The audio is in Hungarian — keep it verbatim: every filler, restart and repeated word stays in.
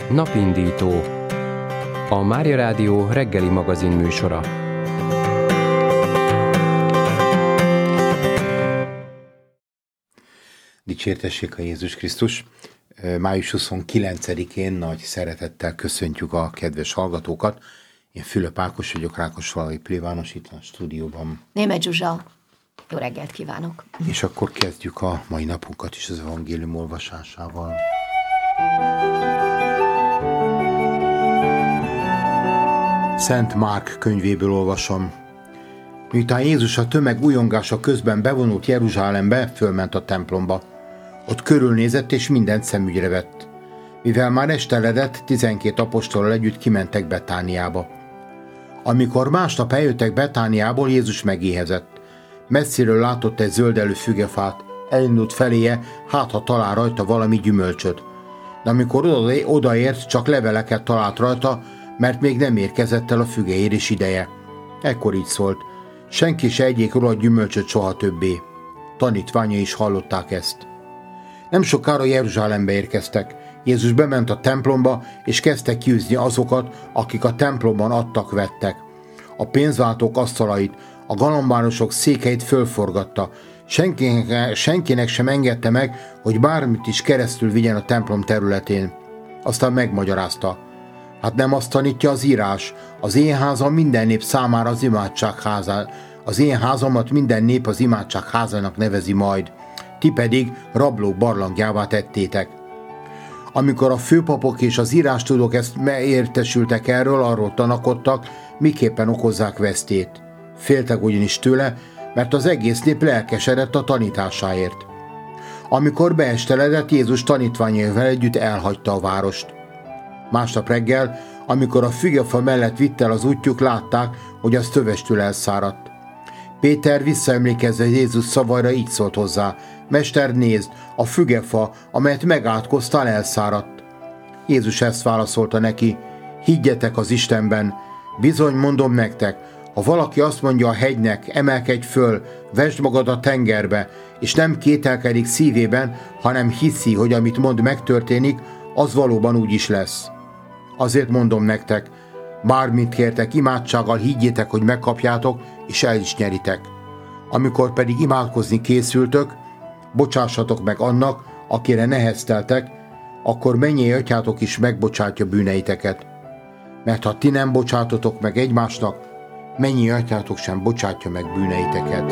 Napindító, a Mária Rádió reggeli magazin műsora. Dicsértessék a Jézus Krisztus! május huszonkilencedikén nagy szeretettel köszöntjük a kedves hallgatókat. Én Fülöp Ákos vagyok, Rákosvalai plébános, itt van a stúdióban. Németh Zsuzsa, jó reggelt kívánok! És akkor kezdjük a mai napunkat is az evangélium olvasásával. Szent Márk könyvéből olvasom. Miután Jézus a tömeg ujjongása közben bevonult Jeruzsálembe, fölment a templomba. Ott körülnézett és mindent szemügyre vett. Mivel már esteledett, tizenkét apostollal együtt kimentek Betániába. Amikor másnap eljöttek Betániából, Jézus megéhezett. Messziről látott egy zöldelő fügefát, elindult feléje, hát ha talál rajta valami gyümölcsöt. De amikor odaért, csak leveleket talált rajta, mert még nem érkezett el a fügeérés ideje. Ekkor így szólt: senki se egyék róla gyümölcsöt soha többé. Tanítványai is hallották ezt. Nem sokára Jeruzsálembe érkeztek. Jézus bement a templomba, és kezdte kiűzni azokat, akik a templomban adtak-vettek. A pénzváltók asztalait, a galambárosok székeit fölforgatta. Senkinek, senkinek sem engedte meg, hogy bármit is keresztül vigyen a templom területén. Aztán megmagyarázta: hát nem azt tanítja az írás, az én házam minden nép számára az imádság házá, az én házamat minden nép az imádság házának nevezi majd. Ti pedig rablók barlangjává tettétek. Amikor a főpapok és az írástudók ezt értesültek erről, arról tanakodtak, miképpen okozzák vesztét. Féltek ugyanis tőle, mert az egész nép lelkesedett a tanításáért. Amikor beesteledett, Jézus tanítványaival együtt elhagyta a várost. Másnap reggel, amikor a fügefa mellett vitt el az útjuk, látták, hogy az tövestül elszáradt. Péter visszaemlékezve Jézus szavaira így szólt hozzá: Mester, nézd, a fügefa, amelyet megátkoztál, elszáradt. Jézus ezt válaszolta neki: higgyetek az Istenben, bizony mondom nektek, ha valaki azt mondja a hegynek, emelkedj föl, vesd magad a tengerbe, és nem kételkedik szívében, hanem hiszi, hogy amit mond megtörténik, az valóban úgy is lesz. Azért mondom nektek, bármit kértek imádsággal, higgyétek, hogy megkapjátok, és el is nyeritek. Amikor pedig imádkozni készültök, bocsássatok meg annak, akire nehezteltek, akkor mennyei atyátok is megbocsátja bűneiteket. Mert ha ti nem bocsátotok meg egymásnak, mennyei atyátok sem bocsátja meg bűneiteket.